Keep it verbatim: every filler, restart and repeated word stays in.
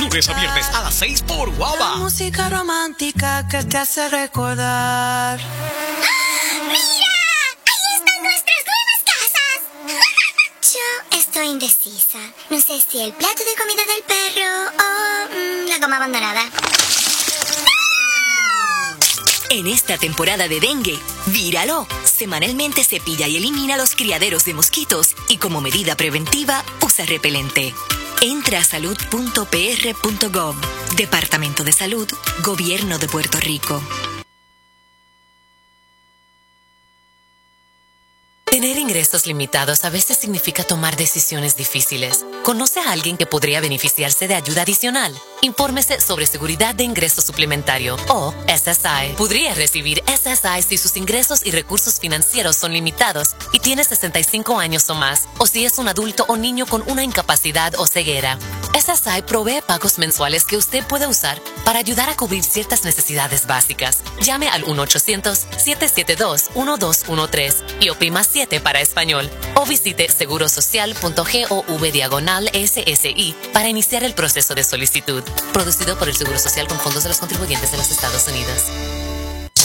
Lunes a viernes a las seis por Guava. Música romántica que te hace recordar. Estoy indecisa. No sé si el plato de comida del perro o mmm, la goma abandonada. En esta temporada de dengue, Víralo. Semanalmente cepilla y elimina los criaderos de mosquitos y como medida preventiva, usa repelente. Entra a salud punto p r punto gov. Departamento de Salud, Gobierno de Puerto Rico. Tener ingresos limitados a veces significa tomar decisiones difíciles. ¿Conoce a alguien que podría beneficiarse de ayuda adicional? Infórmese sobre seguridad de ingreso suplementario o S S I. Podría recibir S S I si sus ingresos y recursos financieros son limitados y tiene sesenta y cinco años o más, o si es un adulto o niño con una incapacidad o ceguera. S S I provee pagos mensuales que usted puede usar para ayudar a cubrir ciertas necesidades básicas. Llame al uno ochocientos, siete siete dos, uno dos uno tres y oprima siete para español o visite segurosocial punto gov diagonal S S I para iniciar el proceso de solicitud. Producido por el Seguro Social con fondos de los contribuyentes de los Estados Unidos.